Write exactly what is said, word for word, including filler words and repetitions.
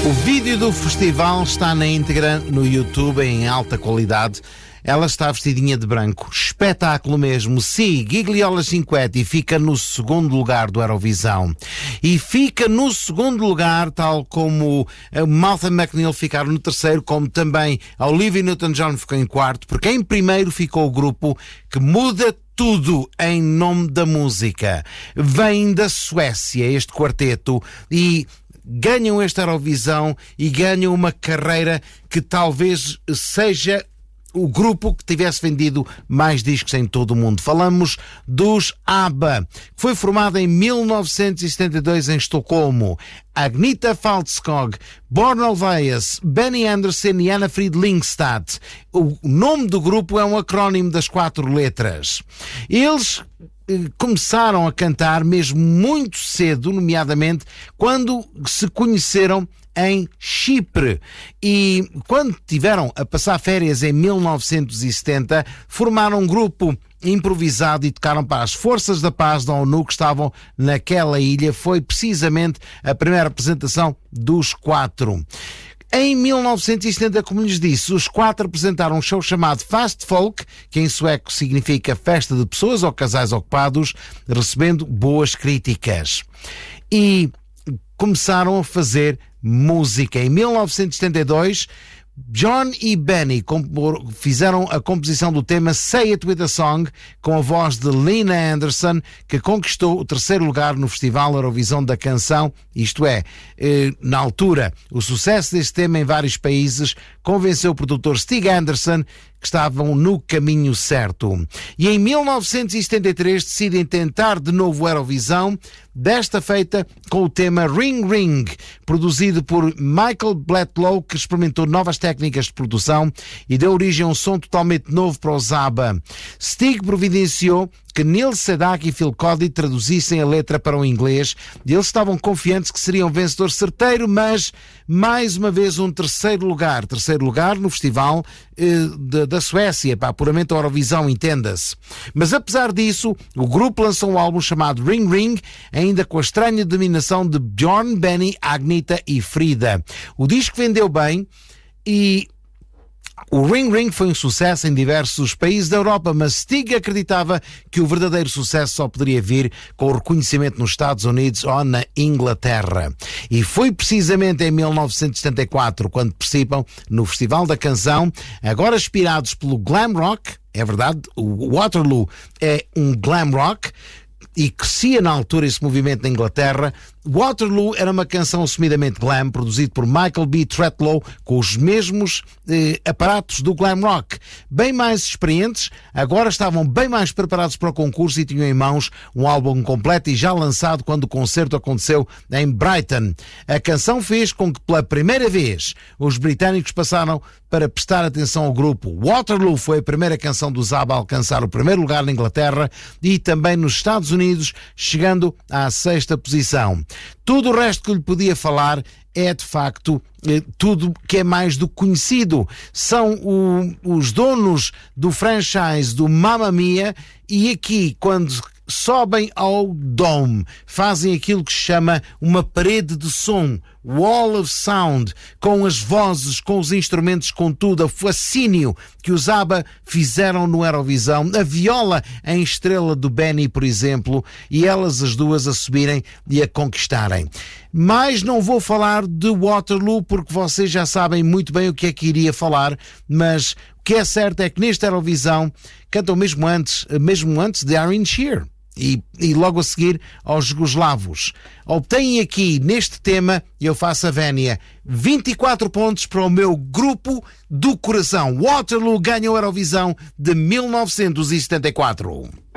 O vídeo do festival está na íntegra no YouTube em alta qualidade. Ela está vestidinha de branco. Espetáculo mesmo. Sim, Gigliola Cinquetti fica no segundo lugar do Eurovisão. E fica no segundo lugar, tal como Martha McNeil ficaram no terceiro, como também a Olivia Newton-John ficou em quarto, porque em primeiro ficou o grupo que muda tudo em nome da música. Vem da Suécia este quarteto e ganham esta Eurovisão e ganham uma carreira que talvez seja o grupo que tivesse vendido mais discos em todo o mundo. Falamos dos ABBA, que foi formado em mil novecentos e setenta e dois em Estocolmo. Agneta Faltskog, Björn Ulvaeus, Benny Andersson e Anna Frid Lyngstad. O nome do grupo é um acrónimo das quatro letras. Eles começaram a cantar mesmo muito cedo, nomeadamente quando se conheceram em Chipre, e quando tiveram a passar férias em mil novecentos e setenta, formaram um grupo improvisado e tocaram para as Forças da Paz da ONU que estavam naquela ilha. Foi precisamente a primeira apresentação dos quatro. Em mil novecentos e setenta, como lhes disse, os quatro apresentaram um show chamado Fast Folk, que em sueco significa festa de pessoas ou casais ocupados, recebendo boas críticas. E começaram a fazer música. Em mil novecentos e setenta e dois, John e Benny fizeram a composição do tema Say It With a Song com a voz de Lina Anderson, que conquistou o terceiro lugar no Festival Eurovisão da Canção. Isto é, na altura, o sucesso deste tema em vários países convenceu o produtor Stig Anderson que estavam no caminho certo. E em mil novecentos e setenta e três decidem tentar de novo a Eurovisão, desta feita com o tema Ring Ring, produzido por Michael Blatlow, que experimentou novas técnicas de produção e deu origem a um som totalmente novo para os ABBA. Stig providenciou que Neil Sedak e Phil Cody traduzissem a letra para o inglês e eles estavam confiantes que seriam vencedor certeiro, mas mais uma vez um terceiro lugar, terceiro lugar no festival eh, de, da Suécia, para apuramento da Eurovisão, entenda-se. Mas apesar disso, o grupo lançou um álbum chamado Ring Ring, ainda com a estranha dominação de Björn, Benny, Agneta e Frida. O disco vendeu bem e o Ring Ring foi um sucesso em diversos países da Europa, mas Stig acreditava que o verdadeiro sucesso só poderia vir com o reconhecimento nos Estados Unidos ou na Inglaterra. E foi precisamente em mil novecentos e setenta e quatro quando participam no Festival da Canção, agora inspirados pelo glam rock. É verdade, o Waterloo é um glam rock e crescia na altura esse movimento na Inglaterra. Waterloo era uma canção assumidamente glam, produzido por Michael B. Tretlow, com os mesmos eh, aparatos do glam rock. Bem mais experientes, agora estavam bem mais preparados para o concurso e tinham em mãos um álbum completo e já lançado quando o concerto aconteceu em Brighton. A canção fez com que, pela primeira vez, os britânicos passaram para prestar atenção ao grupo. Waterloo foi a primeira canção dos ABBA a alcançar o primeiro lugar na Inglaterra e também nos Estados Unidos, chegando à sexta posição. Tudo o resto que lhe podia falar é, de facto, tudo que é mais do que conhecido. São o, os donos do franchise do Mamma Mia e aqui, quando sobem ao Dome, fazem aquilo que se chama uma parede de som, Wall of Sound, com as vozes, com os instrumentos, com tudo, o fascínio que os ABBA fizeram no Eurovisão, a viola em estrela do Benny, por exemplo, e elas as duas a subirem e a conquistarem. Mas não vou falar de Waterloo porque vocês já sabem muito bem o que é que iria falar, mas o que é certo é que nesta Eurovisão cantam mesmo antes, mesmo antes de Irene Shear. E, e logo a seguir aos jugoslavos. Obtêm aqui neste tema, e eu faço a vénia, vinte e quatro pontos para o meu grupo do coração. Waterloo ganha a Eurovisão de mil novecentos e setenta e quatro.